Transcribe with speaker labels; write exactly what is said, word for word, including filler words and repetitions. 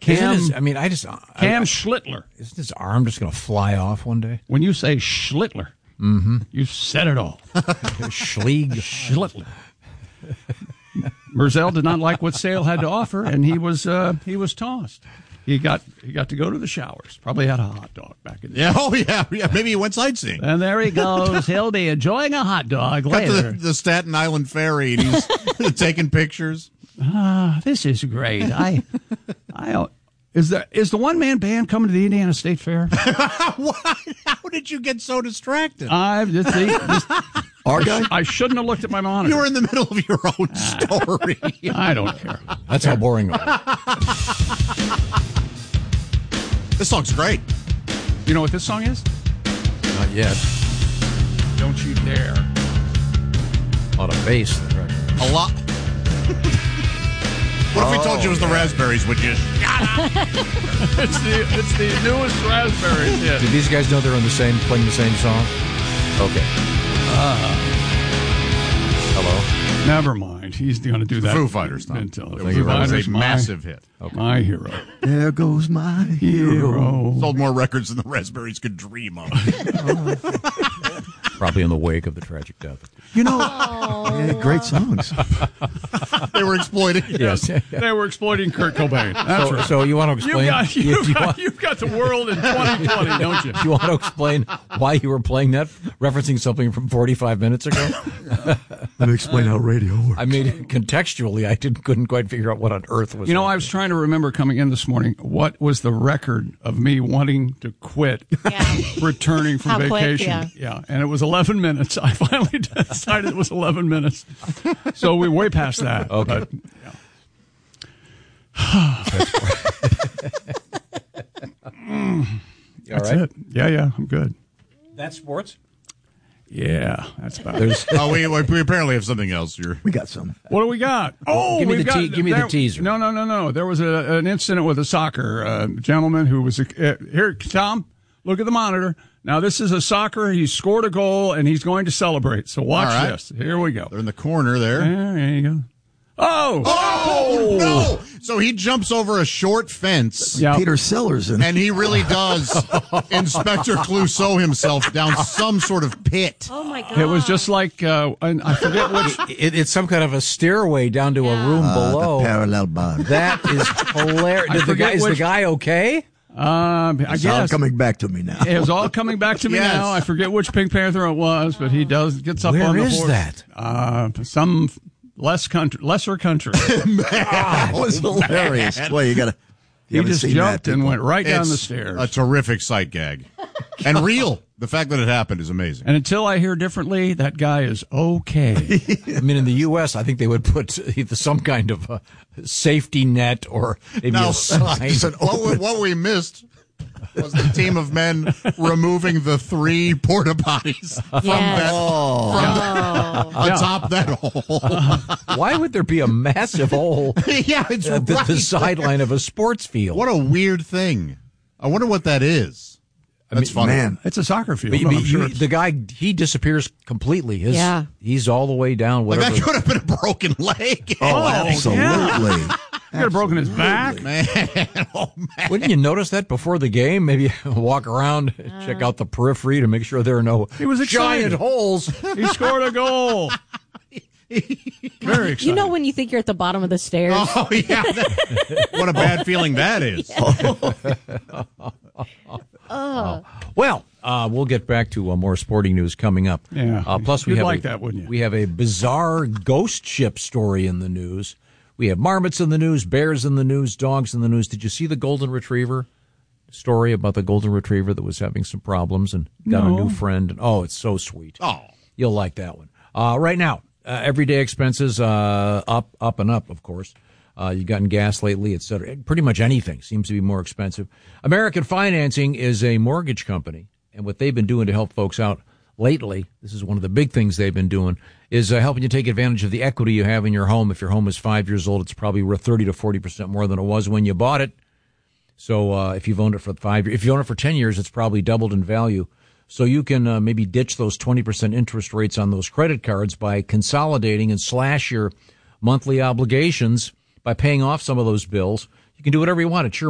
Speaker 1: Cam,
Speaker 2: his, I mean, I just
Speaker 1: Cam
Speaker 2: I,
Speaker 1: Schlittler.
Speaker 2: Isn't his arm just going to fly off one day?
Speaker 1: When you say Schlittler,
Speaker 2: mm-hmm.
Speaker 1: you said it all.
Speaker 2: Schlieg.
Speaker 1: Schlittler. Merzel did not like what Sale had to offer, and he was uh, he was tossed. He got he got to go to the showers. Probably had a hot dog back in the
Speaker 3: Yeah, oh yeah, yeah. Maybe he went sightseeing.
Speaker 1: And there he goes. He'll be enjoying a hot dog
Speaker 3: Got
Speaker 1: later.
Speaker 3: to the, the Staten Island ferry, and he's taking pictures.
Speaker 1: Ah, this is great. I, I is there is the one man band coming to the Indiana State Fair?
Speaker 3: Why? How did you get so distracted?
Speaker 1: I this, this,
Speaker 4: Our guy?
Speaker 1: I shouldn't have looked at my monitor.
Speaker 3: You were in the middle of your own story.
Speaker 1: I don't care.
Speaker 2: That's how boring it was.
Speaker 3: This song's great.
Speaker 1: You know what this song is?
Speaker 2: Not yet.
Speaker 1: Don't you dare.
Speaker 2: A lot of bass. Right?
Speaker 3: A lot. What if we told you it was the Raspberries? Would you?
Speaker 1: it's the it's the newest Raspberries hit.
Speaker 2: Did these guys know they're in the same playing the same song? Okay.
Speaker 1: Uh,
Speaker 2: Hello.
Speaker 1: Never mind. He's going to do that.
Speaker 3: Foo Fighters, Tom.
Speaker 1: Until
Speaker 3: It
Speaker 1: Foo
Speaker 3: was,
Speaker 1: Fighters,
Speaker 3: was a
Speaker 1: my,
Speaker 3: massive hit.
Speaker 1: Okay. My hero.
Speaker 4: There goes my hero.
Speaker 3: Sold more records than the Raspberries could dream of.
Speaker 2: Probably in the wake of the tragic death.
Speaker 4: You know, yeah, great songs.
Speaker 3: They were exploiting.
Speaker 2: Yes.
Speaker 1: They were exploiting Kurt Cobain. That's
Speaker 2: so,
Speaker 1: right.
Speaker 2: so you want to explain?
Speaker 1: You've got, you've,
Speaker 2: you, you
Speaker 1: got,
Speaker 2: want,
Speaker 1: you've got the world in twenty twenty, don't you?
Speaker 2: you want to explain why you were playing that, referencing something from forty-five minutes ago?
Speaker 4: Let me explain how radio works.
Speaker 2: I mean, contextually, I didn't couldn't quite figure out what on earth was.
Speaker 1: You know,
Speaker 2: on.
Speaker 1: I was trying to remember coming in this morning what was the record of me wanting to quit
Speaker 5: Yeah.
Speaker 1: returning from
Speaker 5: How quick,
Speaker 1: vacation.
Speaker 5: yeah.
Speaker 1: yeah, and it was eleven minutes. I finally decided it was eleven minutes. So we're way past that.
Speaker 2: Okay.
Speaker 1: But, yeah.
Speaker 2: mm.
Speaker 1: That's
Speaker 2: All right.
Speaker 1: it. Yeah, yeah, I'm good.
Speaker 2: That's sports.
Speaker 1: Yeah, that's about
Speaker 2: There's,
Speaker 3: Oh, we, we apparently have something else. You're...
Speaker 4: We got some.
Speaker 1: What do we got? Oh,
Speaker 2: give me
Speaker 1: we've
Speaker 2: the
Speaker 1: got,
Speaker 2: te- give me the
Speaker 1: there,
Speaker 2: teaser.
Speaker 1: No, no, no, no. There was a, an incident with a soccer uh, gentleman who was a, uh, here. Tom, look at the monitor. Now this is a soccer. He scored a goal and he's going to celebrate. So watch
Speaker 3: All right.
Speaker 1: this. Here we go.
Speaker 3: They're in the corner there.
Speaker 1: There, there you go. Oh,
Speaker 3: Oh, no! So he jumps over a short fence.
Speaker 1: yeah.
Speaker 4: Peter Sellers in it.
Speaker 3: And he really does Inspector Clouseau himself down some sort of pit.
Speaker 5: Oh my God!
Speaker 1: It was just like uh, and I forget which.
Speaker 2: it, it's some kind of a stairway down to
Speaker 5: Yeah.
Speaker 2: a room
Speaker 4: Uh,
Speaker 2: below.
Speaker 4: the parallel bar.
Speaker 2: That is hilarious.
Speaker 1: I
Speaker 2: Did the
Speaker 1: forget
Speaker 2: guy, is the
Speaker 1: which-
Speaker 2: guy okay?
Speaker 1: Um, I
Speaker 4: It's all
Speaker 1: guess
Speaker 4: coming back to me now.
Speaker 1: it was all coming back to me
Speaker 3: Yes.
Speaker 1: now. I forget which Pink Panther it was, but he does gets up
Speaker 2: Where
Speaker 1: on the
Speaker 2: is
Speaker 1: horse.
Speaker 2: that?
Speaker 1: Uh, some less country, lesser country.
Speaker 4: That was hilarious. Boy, you got to.
Speaker 1: He just jumped and went right down
Speaker 3: It's
Speaker 1: the stairs.
Speaker 3: a terrific sight gag. And real. The fact that it happened is amazing.
Speaker 1: And until I hear differently, that guy is okay.
Speaker 2: I mean, in the U S, I think they would put either some kind of a safety net or maybe
Speaker 3: Now,
Speaker 2: a sign.
Speaker 3: what, we, what we missed was the team of men removing the three porta potties from
Speaker 5: Yes.
Speaker 3: that
Speaker 5: Oh.
Speaker 3: atop that hole.
Speaker 2: Why would there be a massive hole
Speaker 3: Yeah, it's
Speaker 2: at the,
Speaker 3: right.
Speaker 2: the sideline of a sports field?
Speaker 3: What a weird thing. I wonder what that is. That's funny.
Speaker 4: Man,
Speaker 1: It's a soccer field.
Speaker 2: But,
Speaker 1: no,
Speaker 2: but
Speaker 1: I'm sure
Speaker 2: you-
Speaker 1: it's-
Speaker 2: the guy, he disappears completely. His,
Speaker 5: Yeah.
Speaker 2: He's all the way down.
Speaker 3: Like
Speaker 2: Whatever.
Speaker 3: that could have been a broken leg.
Speaker 4: oh, absolutely.
Speaker 1: he could have broken his back.
Speaker 3: Man, oh, man.
Speaker 2: Wouldn't you notice that before the game? Maybe walk around, check out the periphery to make sure there are no
Speaker 1: He was excited.
Speaker 2: giant holes.
Speaker 1: He scored a goal. Very exciting.
Speaker 5: You know when you think you're at the bottom of the stairs?
Speaker 3: Oh, yeah. That- what a bad feeling that is.
Speaker 2: Well, uh, we'll get back to uh, more sporting news coming up.
Speaker 1: Yeah.
Speaker 2: Uh, plus, we
Speaker 1: You'd
Speaker 2: have
Speaker 1: like
Speaker 2: a,
Speaker 1: that, wouldn't you?
Speaker 2: We have a bizarre ghost ship story in the news. We have marmots in the news, bears in the news, dogs in the news. Did you see the golden retriever story about the golden retriever that was having some problems and got
Speaker 1: No.
Speaker 2: a new friend? And, oh, it's so sweet.
Speaker 3: Oh.
Speaker 2: You'll like that one. Uh, right now, uh, everyday expenses uh, up, up and up, of course. Uh, you've gotten gas lately, et cetera. Pretty much anything seems to be more expensive. American Financing is a mortgage company, and what they've been doing to help folks out lately, this is one of the big things they've been doing, is uh, helping you take advantage of the equity you have in your home. If your home is five years old, it's probably worth thirty to forty percent more than it was when you bought it. So uh, if you've owned it for five years, if you own it for ten years, it's probably doubled in value. So you can uh, maybe ditch those twenty percent interest rates on those credit cards by consolidating and slash your monthly obligations by paying off some of those bills. You can do whatever you want. It's your